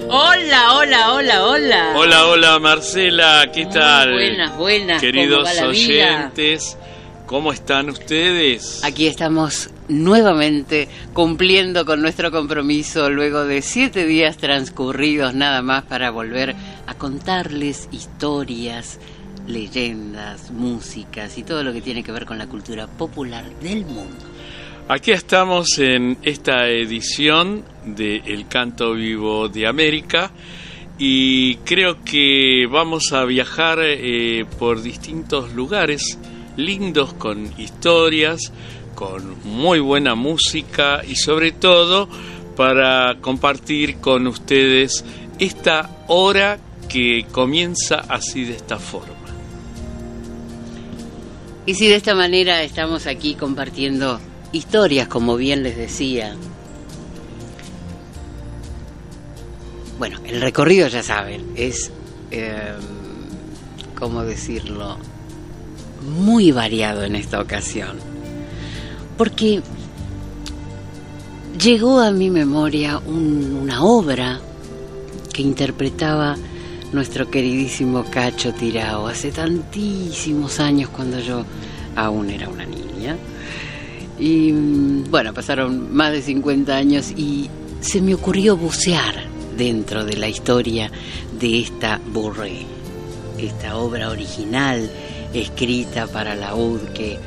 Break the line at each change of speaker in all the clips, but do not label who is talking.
Hola, hola, hola, hola.
Hola, hola, Marcela, ¿qué tal?
Buenas,
queridos
¿cómo va la
oyentes, ¿cómo están ustedes?
Aquí estamos nuevamente cumpliendo con nuestro compromiso luego de 7 días transcurridos nada más para volver a contarles historias, leyendas, músicas y todo lo que tiene que ver con la cultura popular del mundo.
Aquí estamos en esta edición de El Canto Vivo de América y creo que vamos a viajar por distintos lugares lindos con historias, con muy buena música y sobre todo para compartir con ustedes esta hora que comienza así de esta forma.
Y si de esta manera estamos aquí compartiendo historias, como bien les decía. Bueno, el recorrido ya saben, es, ¿cómo decirlo?, muy variado en esta ocasión. Porque llegó a mi memoria una obra que interpretaba nuestro queridísimo Cacho Tirao hace tantísimos años, cuando yo aún era una niña. Y bueno, pasaron más de 50 años y se me ocurrió bucear dentro de la historia de esta Bourrée, esta obra original escrita para laúd que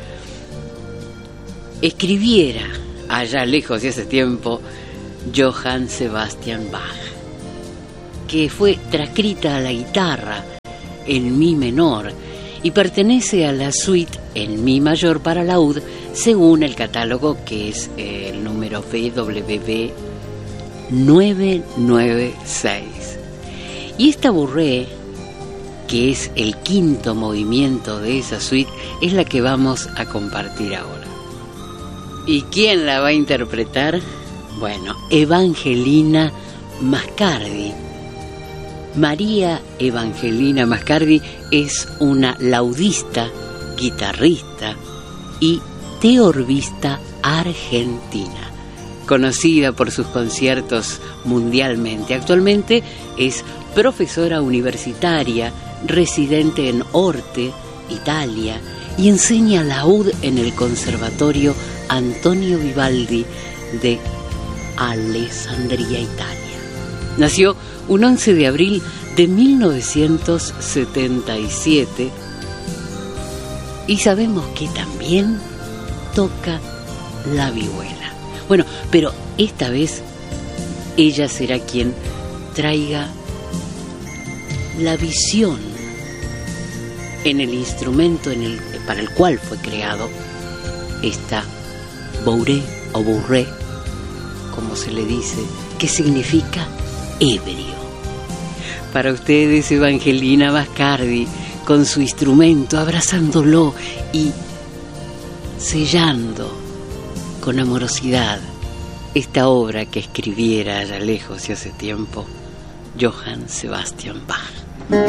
escribiera allá lejos de hace tiempo Johann Sebastian Bach, que fue transcrita a la guitarra en mi menor y pertenece a la suite en mi mayor para laúd, según el catálogo, que es el número BWV 996. Y esta Bourrée, que es el quinto movimiento de esa suite, es la que vamos a compartir ahora. ¿Y quién la va a interpretar? Bueno, Evangelina Mascardi. María Evangelina Mascardi es una laudista, guitarrista y teorbista argentina, conocida por sus conciertos mundialmente. Actualmente es profesora universitaria, residente en Orte, Italia, y enseña laúd en el Conservatorio Antonio Vivaldi de Alessandria, Italia. Nació un 11 de abril de 1977 y sabemos que también toca la vihuela. Bueno, pero esta vez ella será quien traiga la visión en el instrumento para el cual fue creado esta Bourrée o Bourrée, como se le dice, que significa ebrio. Para ustedes, Evangelina Mascardi, con su instrumento, abrazándolo y sellando con amorosidad esta obra que escribiera allá lejos y hace tiempo Johann Sebastian Bach.